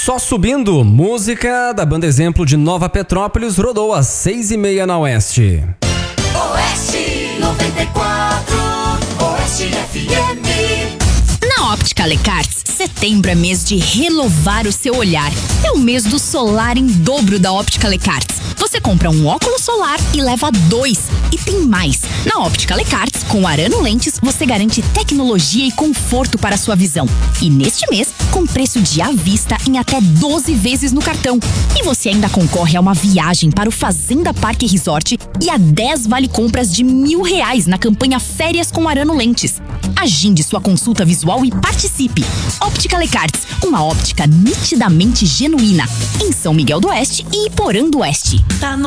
Só subindo, música da banda Exemplo de Nova Petrópolis rodou às 6h30 na Oeste. Oeste 94, Oeste FM. Na Óptica Lecarts, setembro é mês de renovar o seu olhar. É o mês do solar em dobro da Óptica Lecarts. Você compra um óculos solar e leva 2. E tem mais. Na Óptica Lecarts, com Arano Lentes, você garante tecnologia e conforto para a sua visão. E neste mês, com preço de à vista em até 12 vezes no cartão. E você ainda concorre a uma viagem para o Fazenda Parque Resort e a 10 vale-compras de R$1.000 na campanha Férias com Arano Lentes. Agende sua consulta visual e participe. Óptica Lecarts, uma óptica nitidamente genuína. Em São Miguel do Oeste e Iporã do Oeste.